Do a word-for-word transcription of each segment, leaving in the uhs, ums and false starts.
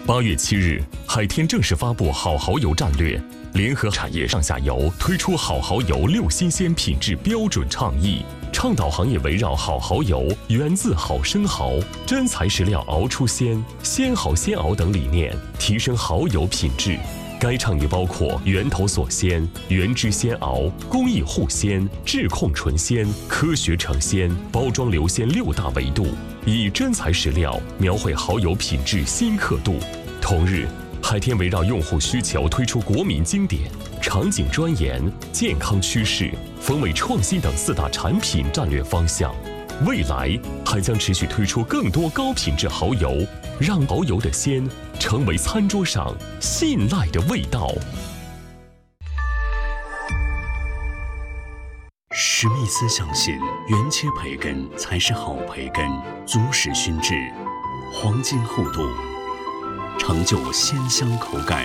八月七日，海天正式发布好蚝油战略，联合产业上下游推出好蚝油六新鲜品质标准倡议，倡导行业围绕好蚝油源自好生蚝、真材实料熬出鲜、鲜好鲜熬等理念，提升蚝油品质。该倡议包括源头锁鲜、原汁鲜熬、工艺护鲜、质控纯鲜、科学成鲜、包装流鲜六大维度，以真材实料描绘蚝油品质新刻度。同日，海天围绕用户需求推出国民经典、场景专研、健康趋势、风味创新等四大产品战略方向。未来还将持续推出更多高品质蚝油，让蚝油的鲜成为餐桌上信赖的味道。 史密斯相信，原切培根才是好培根，足使熏制，黄金厚度，成就鲜香口感。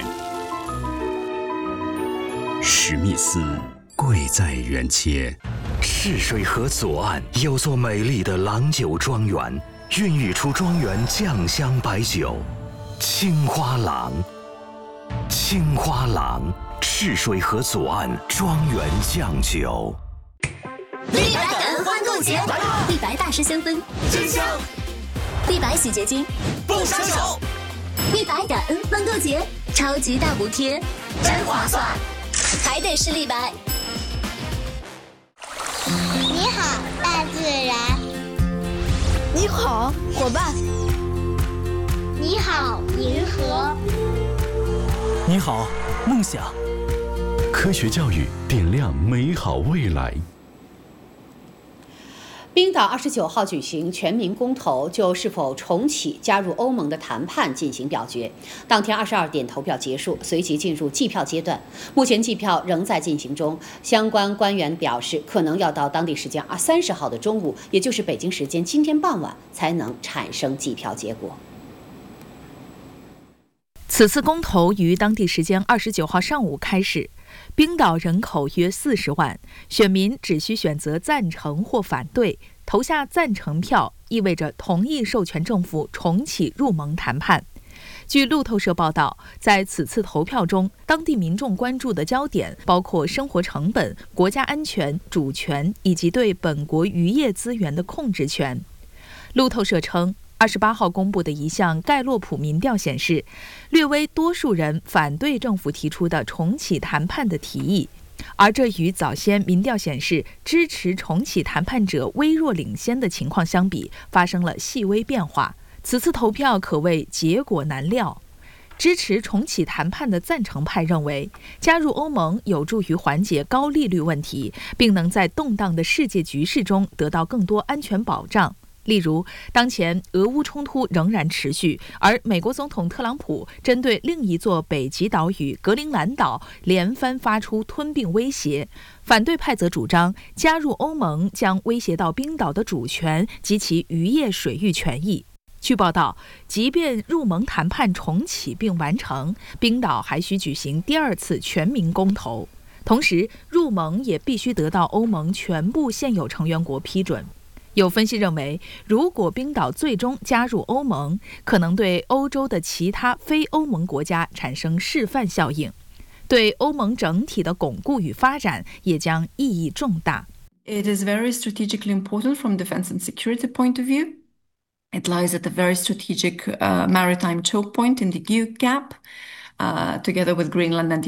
史密斯，贵在原切。 赤水河左岸有座美丽的郎酒庄园，孕育出庄园酱香白酒。青花郎，青花郎，赤水河左岸庄园酱酒。 立白感恩欢购节，立白大师香氛真香，立白洗洁精不伤手。立白感恩欢购节，超级大补贴，真划算，还得是立白。 你好，大自然。 你好，伙伴。 你好，银河。 你好，梦想。 科学教育点亮美好未来。 冰岛二十九号举行全民公投，就是否重启加入欧盟的谈判进行表决。当天二十二点投票结束，随即进入计票阶段。目前计票仍在进行中，相关官员表示，可能要到当地时间二三十号的中午，也就是北京时间今天傍晚，才能产生计票结果。 此次公投于当地时间二十九号上午开始。冰岛人口约四十万，选民只需选择赞成或反对，投下赞成票意味着同意授权政府重启入盟谈判。据路透社报道，在此次投票中，当地民众关注的焦点包括生活成本、国家安全、主权以及对本国渔业资源的控制权。路透社称，二十八号公布的一项盖洛普民调显示，略微多数人反对政府提出的重启谈判的提议，而这与早先民调显示支持重启谈判者微弱领先的情况相比，发生了细微变化。此次投票可谓结果难料。支持重启谈判的赞成派认为，加入欧盟有助于缓解高利率问题，并能在动荡的世界局势中得到更多安全保障。例如，当前俄乌冲突仍然持续，而美国总统特朗普针对另一座北极岛屿格陵兰岛连番发出吞并威胁。反对派则主张，加入欧盟将威胁到冰岛的主权及其渔业水域权益。据报道，即便入盟谈判重启并完成，冰岛还需举行第二次全民公投，同时入盟也必须得到欧盟全部现有成员国批准。有分析认为，如果冰岛最终加入欧盟，可能对欧洲的其他非欧盟国家产生示范效应，对欧盟整体的巩固与发展也将意义重大。 It is very strategically important from defense and security point of view. It lies at a very strategic uh, maritime choke point in the Guyuk Gap, uh, together with Greenland and